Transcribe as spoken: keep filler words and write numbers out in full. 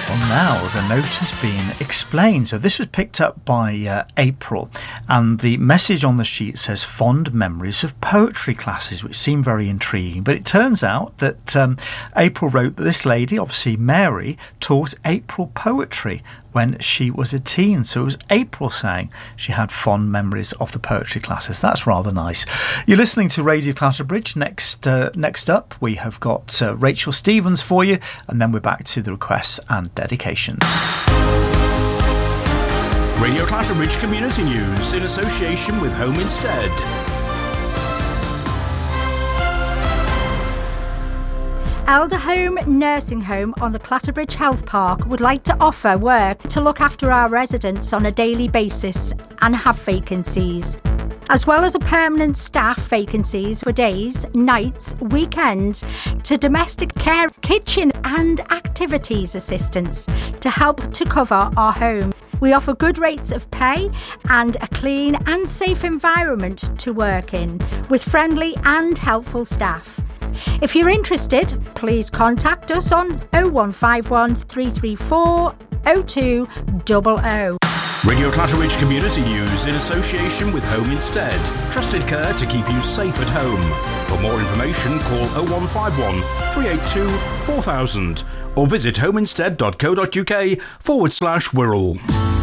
Well, now the note has been explained. So this was picked up by uh, April, and the message on the sheet says fond memories of poetry classes, which seem very intriguing. But it turns out that um, April wrote that this lady, obviously Mary, taught April poetry when she was a teen. So it was April saying she had fond memories of the poetry classes. That's rather nice. You're listening to Radio Clatterbridge. Next uh, next up, we have got uh, Rachel Stevens for you, and then we're back to the requests and dedications. Radio Clatterbridge Community News in association with Home Instead. Elder Home Nursing Home on the Clatterbridge Health Park would like to offer work to look after our residents on a daily basis and have vacancies, as well as a permanent staff vacancies for days, nights, weekends, to domestic care, kitchen and activities assistance to help to cover our home. We offer good rates of pay and a clean and safe environment to work in, with friendly and helpful staff. If you're interested, please contact us on oh one five one, three three four, oh two hundred. Radio Clatterbridge Community News in association with Home Instead. Trusted care to keep you safe at home. For more information, call oh one five one, three eight two, four thousand or visit homeinstead.co.uk forward slash Wirral.